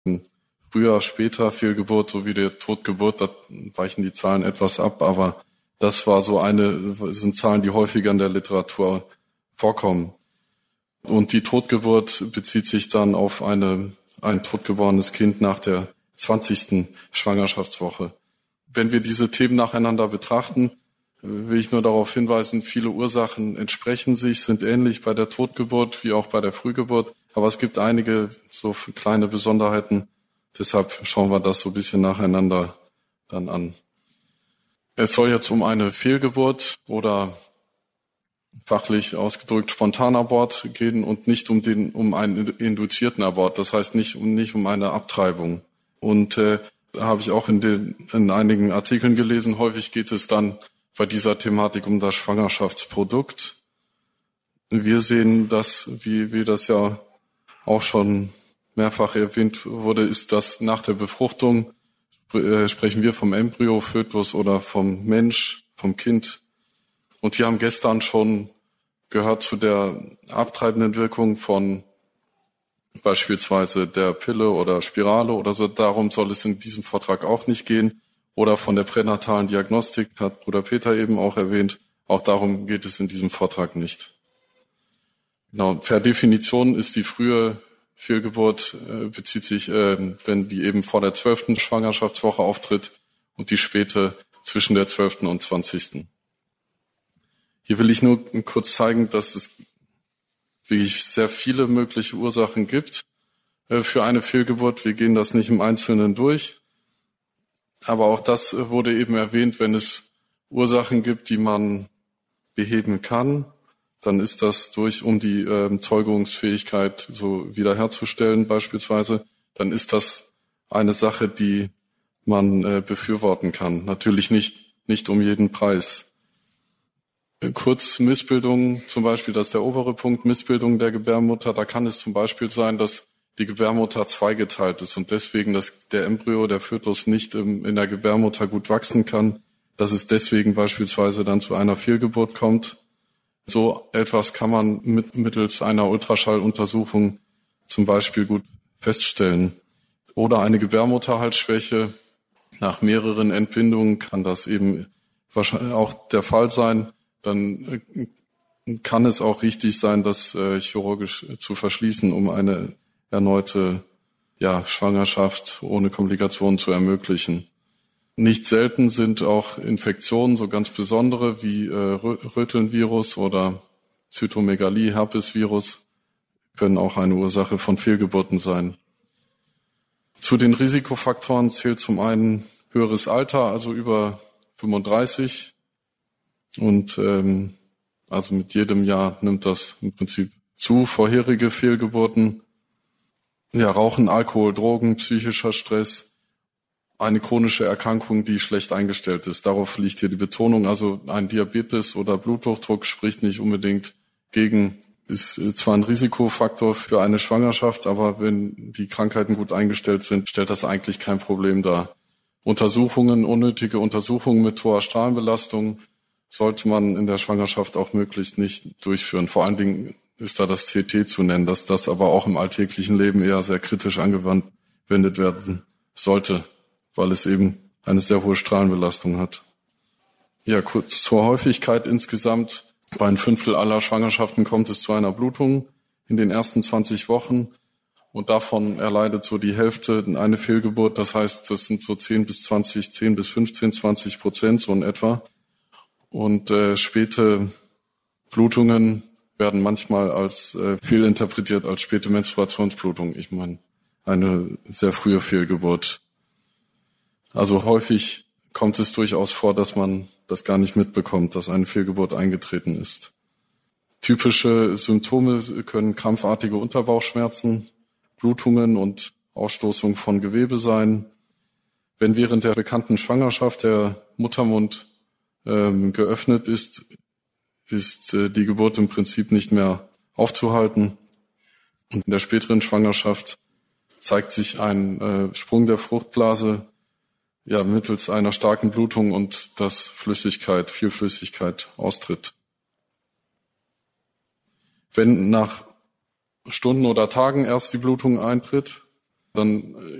Früher, später Fehlgeburt sowie der Totgeburt, da weichen die Zahlen etwas ab, aber das sind Zahlen, die häufiger in der Literatur vorkommen. Und die Totgeburt bezieht sich dann auf ein totgeborenes Kind nach der 20. Schwangerschaftswoche. Wenn wir diese Themen nacheinander betrachten, will ich nur darauf hinweisen, viele Ursachen entsprechen sich, sind ähnlich bei der Totgeburt wie auch bei der Frühgeburt, aber es gibt einige so kleine Besonderheiten. Deshalb schauen wir das so ein bisschen nacheinander dann an. Es soll jetzt um eine Fehlgeburt oder fachlich ausgedrückt Spontanabort gehen und nicht um einen induzierten Abort, das heißt nicht um eine Abtreibung. Und da habe ich auch in einigen Artikeln gelesen, häufig geht es dann bei dieser Thematik um das Schwangerschaftsprodukt. Wir sehen das, wie das ja auch schon mehrfach erwähnt wurde, ist, dass nach der Befruchtung, sprechen wir vom Embryo, Fötus oder vom Mensch, vom Kind. Und wir haben gestern schon gehört zu der abtreibenden Wirkung von beispielsweise der Pille oder Spirale oder so. Darum soll es in diesem Vortrag auch nicht gehen. Oder von der pränatalen Diagnostik, hat Bruder Peter eben auch erwähnt. Auch darum geht es in diesem Vortrag nicht. Genau, per Definition ist die frühe Fehlgeburt bezieht sich, wenn die eben vor der 12. Schwangerschaftswoche auftritt und die späte zwischen der 12. und 20. Hier will ich nur kurz zeigen, dass es wirklich sehr viele mögliche Ursachen gibt für eine Fehlgeburt. Wir gehen das nicht im Einzelnen durch. Aber auch das wurde eben erwähnt, wenn es Ursachen gibt, die man beheben kann, dann ist das um die Zeugungsfähigkeit so wiederherzustellen beispielsweise, dann ist das eine Sache, die man befürworten kann. Natürlich nicht um jeden Preis. Kurz Missbildung, zum Beispiel, das ist der obere Punkt, Missbildung der Gebärmutter. Da kann es zum Beispiel sein, dass die Gebärmutter zweigeteilt ist und deswegen, dass der Embryo, der Fötus nicht in der Gebärmutter gut wachsen kann, dass es deswegen beispielsweise dann zu einer Fehlgeburt kommt. So etwas kann man mittels einer Ultraschalluntersuchung zum Beispiel gut feststellen. Oder eine Gebärmutterhalsschwäche. Nach mehreren Entbindungen kann das eben wahrscheinlich auch der Fall sein. Dann kann es auch richtig sein, das chirurgisch zu verschließen, um eine erneute Schwangerschaft ohne Komplikationen zu ermöglichen. Nicht selten sind auch Infektionen, so ganz besondere wie Rötelnvirus oder Zytomegalie, Herpesvirus, können auch eine Ursache von Fehlgeburten sein. Zu den Risikofaktoren zählt zum einen höheres Alter, also über 35. Und also mit jedem Jahr nimmt das im Prinzip zu. Vorherige Fehlgeburten, Rauchen, Alkohol, Drogen, psychischer Stress, eine chronische Erkrankung, die schlecht eingestellt ist. Darauf liegt hier die Betonung. Also ein Diabetes oder Bluthochdruck spricht nicht unbedingt gegen, ist zwar ein Risikofaktor für eine Schwangerschaft, aber wenn die Krankheiten gut eingestellt sind, stellt das eigentlich kein Problem dar. Unnötige Untersuchungen mit hoher Strahlenbelastung sollte man in der Schwangerschaft auch möglichst nicht durchführen. Vor allen Dingen ist da das CT zu nennen, dass das aber auch im alltäglichen Leben eher sehr kritisch angewendet werden sollte, weil es eben eine sehr hohe Strahlenbelastung hat. Ja, kurz zur Häufigkeit insgesamt. Bei 1/5 aller Schwangerschaften kommt es zu einer Blutung in den ersten 20 Wochen und davon erleidet so die Hälfte eine Fehlgeburt. Das heißt, das sind so 10 bis 15, 20%, so in etwa. Und späte Blutungen werden manchmal als fehlinterpretiert als späte Menstruationsblutung. Ich meine, eine sehr frühe Fehlgeburt. Also häufig kommt es durchaus vor, dass man das gar nicht mitbekommt, dass eine Fehlgeburt eingetreten ist. Typische Symptome können krampfartige Unterbauchschmerzen, Blutungen und Ausstoßung von Gewebe sein. Wenn während der bekannten Schwangerschaft der Muttermund geöffnet ist die Geburt im Prinzip nicht mehr aufzuhalten. Und in der späteren Schwangerschaft zeigt sich ein Sprung der Fruchtblase mittels einer starken Blutung und dass viel Flüssigkeit austritt. Wenn nach Stunden oder Tagen erst die Blutung eintritt, dann